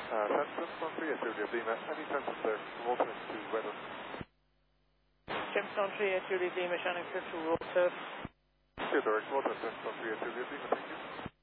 Samsung 13 SUD Lima, any sense of the water to weather? Jamestown 3 SUD Lima, Shannon 5 to water. Clear direct water, Samsung 3 SUD Lima, thank you.